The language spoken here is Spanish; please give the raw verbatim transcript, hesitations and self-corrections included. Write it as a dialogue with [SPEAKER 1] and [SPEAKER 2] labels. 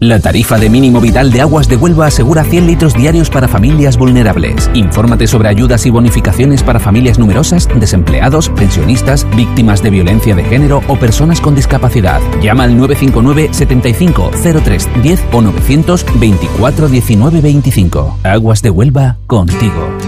[SPEAKER 1] La tarifa de mínimo vital de Aguas de Huelva asegura cien litros diarios para familias vulnerables. Infórmate sobre ayudas y bonificaciones para familias numerosas, desempleados, pensionistas, víctimas de violencia de género o personas con discapacidad. Llama al nueve cinco nueve, setenta y cinco, cero tres, diez o novecientos veinticuatro, diecinueve, veinticinco. Aguas de Huelva, contigo.